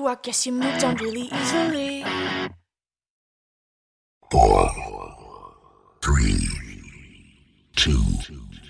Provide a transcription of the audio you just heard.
I guess you moved on really easily. 4, 3, 2,